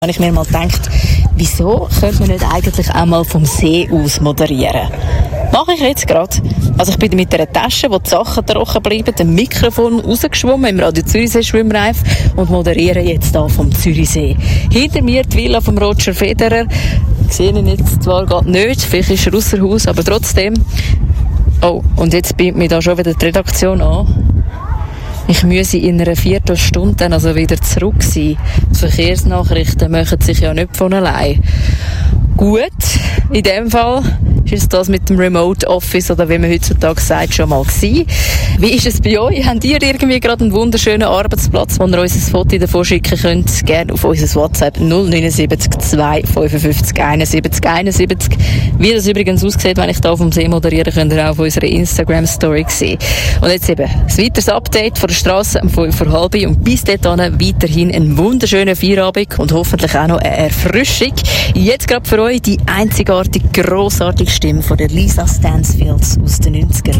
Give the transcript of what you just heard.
habe ich mir mal gedacht, wieso könnte man nicht eigentlich auch mal vom See aus moderieren? Mache ich jetzt gerade. Also ich bin mit einer Tasche, wo die Sachen trocken bleiben, dem Mikrofon rausgeschwommen im Radio Zürichsee Schwimmreif und moderiere jetzt hier vom Zürichsee. Hinter mir die Villa von Roger Federer. Ich sehe ihn jetzt zwar gerade nicht, vielleicht ist er ausser Haus, aber trotzdem. Oh, und jetzt beamt mich da schon wieder die Redaktion an. Ich müsse in einer Viertelstunde dann also wieder zurück sein. Die Verkehrsnachrichten machen sich ja nicht von allein. Gut, in dem Fall ist das mit dem Remote Office oder wie man heutzutage sagt, schon mal gewesen. Wie ist es bei euch? Habt ihr irgendwie gerade einen wunderschönen Arbeitsplatz, wo ihr uns ein Foto davon schicken könnt? Gerne auf unser WhatsApp 079 255 71 71. Wie das übrigens aussieht, wenn ich hier vom See moderiere, könnt ihr auch auf unserer Instagram-Story sehen. Und jetzt eben das weiteres Update von der Strasse um 5:30 und bis dahin weiterhin einen wunderschönen Feierabend und hoffentlich auch noch eine Erfrischung. Jetzt gerade für euch die einzigartige, grossartige Stimme von der Lisa Stansfield aus den 90er.